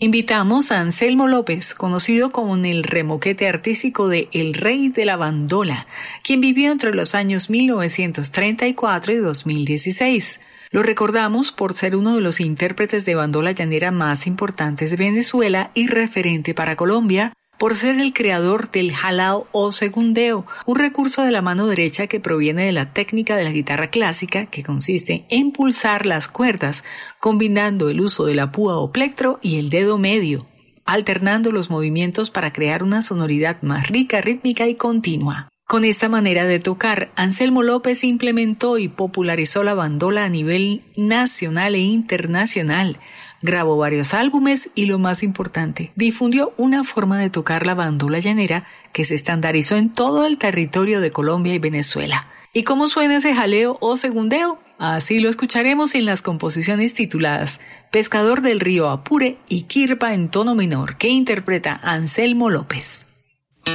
Invitamos a Anselmo López, conocido como el remoquete artístico de El Rey de la Bandola, quien vivió entre los años 1934 y 2016. Lo recordamos por ser uno de los intérpretes de bandola llanera más importantes de Venezuela y referente para Colombia, por ser el creador del jalao o segundeo, un recurso de la mano derecha que proviene de la técnica de la guitarra clásica, que consiste en pulsar las cuerdas, combinando el uso de la púa o plectro y el dedo medio, alternando los movimientos para crear una sonoridad más rica, rítmica y continua. Con esta manera de tocar, Anselmo López implementó y popularizó la bandola a nivel nacional e internacional. Grabó varios álbumes y, lo más importante, difundió una forma de tocar la bandola llanera que se estandarizó en todo el territorio de Colombia y Venezuela. ¿Y cómo suena ese jaleo o segundeo? Así lo escucharemos en las composiciones tituladas Pescador del Río Apure y Quirpa en tono menor, que interpreta Anselmo López.